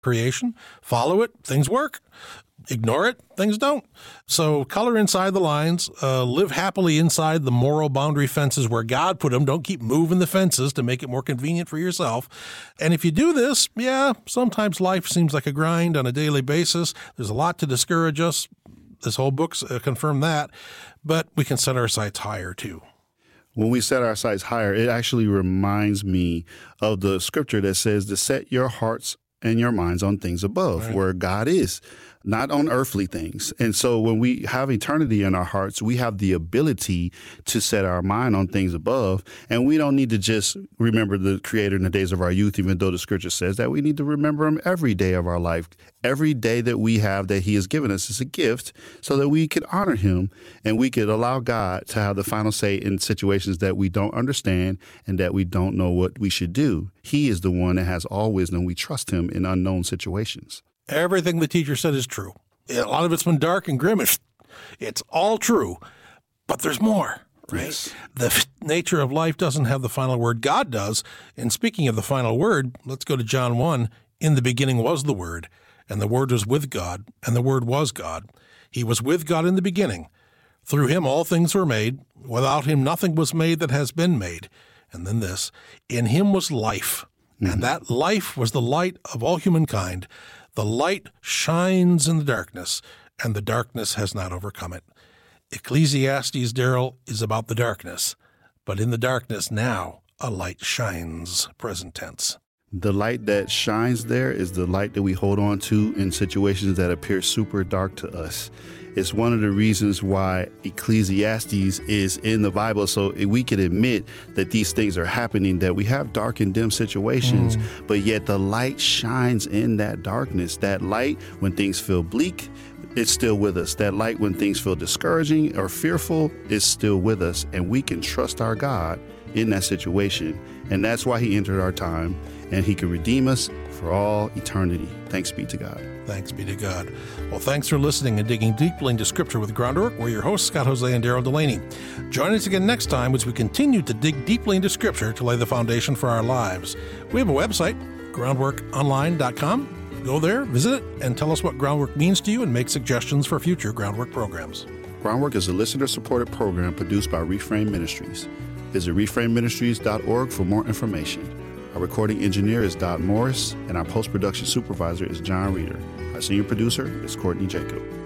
creation. Follow it, things work. Ignore it, things don't. So color inside the lines, live happily inside the moral boundary fences where God put them. Don't keep moving the fences to make it more convenient for yourself. And if you do this, sometimes life seems like a grind on a daily basis. There's a lot to discourage us. This whole book's confirmed that. But we can set our sights higher too. When we set our sights higher, it actually reminds me of the scripture that says to set your hearts and your minds on things above, right, where God is, not on earthly things. And so when we have eternity in our hearts, we have the ability to set our mind on things above. And we don't need to just remember the Creator in the days of our youth, even though the scripture says that. We need to remember him every day of our life. Every day that we have that he has given us is a gift so that we could honor him and we could allow God to have the final say in situations that we don't understand and that we don't know what we should do. He is the one that has all wisdom. We trust him in unknown situations. Everything the teacher said is true. A lot of it's been dark and grim. It's all true, but there's more, right? Yes. The nature of life doesn't have the final word. God does. And speaking of the final word, let's go to John 1. In the beginning was the Word, and the Word was with God, and the Word was God. He was with God in the beginning. Through him all things were made. Without him nothing was made that has been made. And then this, in him was life, and that life was the light of all humankind. The light shines in the darkness, and the darkness has not overcome it. Ecclesiastes, Darrell, is about the darkness, but in the darkness now a light shines, present tense. The light that shines there is the light that we hold on to in situations that appear super dark to us. It's one of the reasons why Ecclesiastes is in the Bible, so we can admit that these things are happening, that we have dark and dim situations, but yet the light shines in that darkness. That light, when things feel bleak, it's still with us. That light, when things feel discouraging or fearful, is still with us, and we can trust our God in that situation. And that's why he entered our time, and he can redeem us for all eternity. Thanks be to God. Thanks be to God. Well, thanks for listening and digging deeply into Scripture with Groundwork. We're your hosts, Scott Jose and Darrell Delaney. Join us again next time as we continue to dig deeply into Scripture to lay the foundation for our lives. We have a website, groundworkonline.com. Go there, visit it, and tell us what Groundwork means to you and make suggestions for future Groundwork programs. Groundwork is a listener-supported program produced by Reframe Ministries. Visit reframeministries.org for more information. Our recording engineer is Dot Morris, and our post-production supervisor is John Reeder. Our senior producer is Courtney Jacob.